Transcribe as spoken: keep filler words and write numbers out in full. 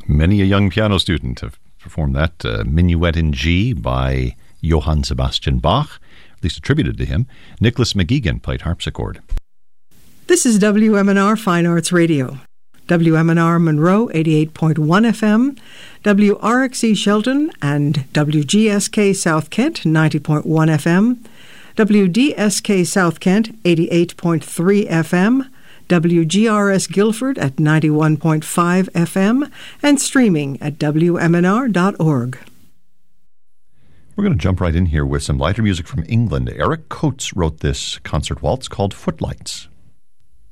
Many a young piano student have performed that. Uh, Minuet in G by Johann Sebastian Bach, at least attributed to him. Nicholas McGeegan played harpsichord. This is W M N R Fine Arts Radio. W M N R Monroe, eighty-eight point one F M, W R X E Shelton and W G S K South Kent, ninety point one F M, W D S K South Kent, eighty-eight point three F M, W G R S Guilford at ninety-one point five F M, and streaming at W M N R dot org. We're going to jump right in here with some lighter music from England. Eric Coates wrote this concert waltz called Footlights.